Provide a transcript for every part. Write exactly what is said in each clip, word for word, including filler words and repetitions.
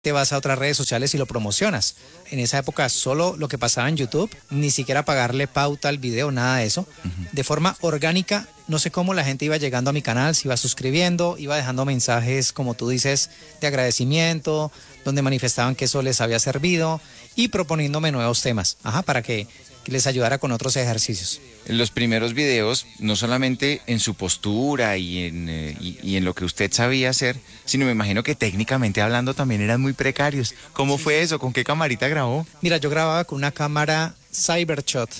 te vas a otras redes sociales y lo promocionas. En esa época solo lo que pasaba en YouTube, ni siquiera pagarle pauta al video, nada de eso. Uh-huh. De forma orgánica, no sé cómo la gente iba llegando a mi canal, se iba suscribiendo, iba dejando mensajes, como tú dices, de agradecimiento, donde manifestaban que eso les había servido y proponiéndome nuevos temas, ajá, para que, que les ayudara con otros ejercicios. Los primeros videos, no solamente en su postura y en, eh, y, y en lo que usted sabía hacer, sino me imagino que técnicamente hablando también eran muy precarios. ¿Cómo sí. fue eso? ¿Con qué camarita grabó? Mira, yo grababa con una cámara Cybershot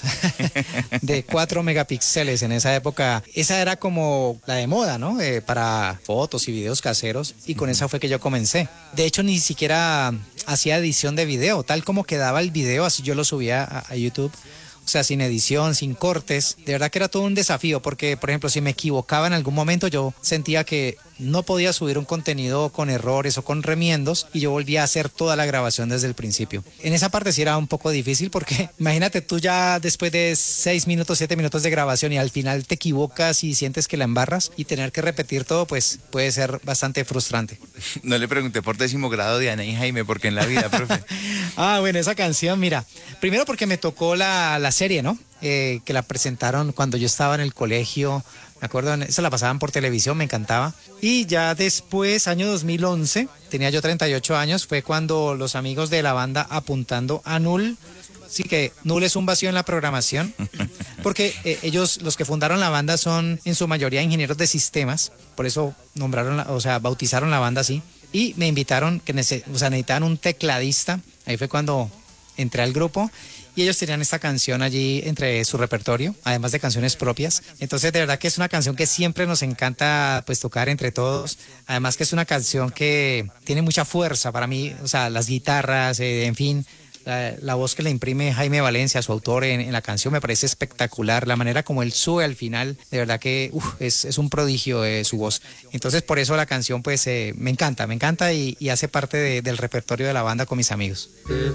de cuatro megapíxeles en esa época. Esa era como la de moda, ¿no? Eh, para fotos y videos caseros, y con esa fue que yo comencé. De hecho, ni siquiera hacía edición de video, tal como quedaba el video, así yo lo subía a, a YouTube. O sea, sin edición, sin cortes. De verdad que era todo un desafío porque, por ejemplo, si me equivocaba en algún momento, yo sentía que no podía subir un contenido con errores o con remiendos y yo volvía a hacer toda la grabación desde el principio. En esa parte sí era un poco difícil porque imagínate tú ya después de seis minutos, siete minutos de grabación y al final te equivocas y sientes que la embarras y tener que repetir todo, pues puede ser bastante frustrante. No le pregunté por décimo grado de Ana y Jaime, porque en la vida, profe. Ah, bueno, esa canción, mira, primero porque me tocó la, la serie, ¿no? Eh, que la presentaron cuando yo estaba en el colegio, me acuerdo, esa la pasaban por televisión, me encantaba. Y ya después, año dos mil once, tenía yo treinta y ocho años, fue cuando los amigos de la banda Apuntando a Null, sí que Null es un vacío en la programación, porque eh, ellos, los que fundaron la banda, son en su mayoría ingenieros de sistemas, por eso nombraron, la, o sea, bautizaron la banda así, y me invitaron, que nece- o sea, necesitaban un tecladista, ahí fue cuando entré al grupo, y ellos tenían esta canción allí entre su repertorio, además de canciones propias. Entonces, de verdad que es una canción que siempre nos encanta pues tocar entre todos. Además que es una canción que tiene mucha fuerza para mí, o sea, las guitarras, eh, en fin, la, la voz que le imprime Jaime Valencia, su autor en, en la canción, me parece espectacular. La manera como él sube al final, de verdad que uf, es, es un prodigio eh, su voz. Entonces, por eso la canción pues eh, me encanta, me encanta y, y hace parte de, del repertorio de la banda con mis amigos.